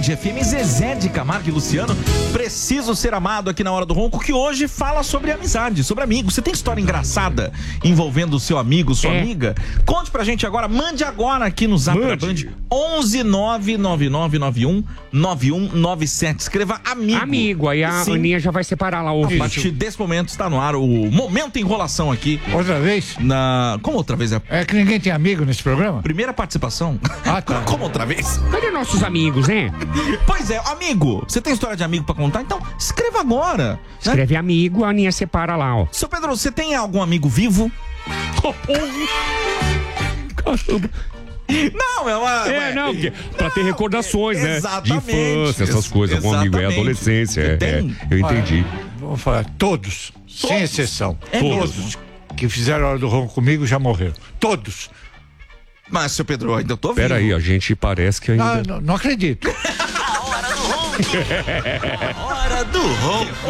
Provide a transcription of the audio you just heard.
Band FM, Zezé de Camargo e Luciano. Preciso Ser Amado aqui na Hora do Ronco, que hoje fala sobre amizade, sobre amigos. Você tem história engraçada envolvendo o seu amigo, sua amiga? Conte pra gente agora, mande agora aqui no Zap da Band 11999919197. Escreva amigo. Amigo, aí a Aninha já vai separar lá o A partir desse momento está no ar o Momento Enrolação aqui. Outra vez? Como outra vez? É que ninguém tem amigo nesse programa? Primeira participação. Ah, tá. Como outra vez? Cadê nossos amigos, né? Pois é, amigo, você tem história de amigo pra contar? Então, escreva agora. Né? Escreve amigo, a Aninha separa lá, ó. Seu Pedro, você tem algum amigo vivo? Caramba. Não, é uma... não, pra ter recordações, né? Exatamente. De infância, essas coisas, com amigo, adolescência. Eu entendi. Vamos falar, todos, sem exceção. Todos que fizeram a Hora do Ronco comigo já morreram. Todos. Mas, seu Pedro, ainda eu tô vivo. Peraí, a gente parece que ainda... Não acredito. A Hora do Ronco. A Hora do Ronco.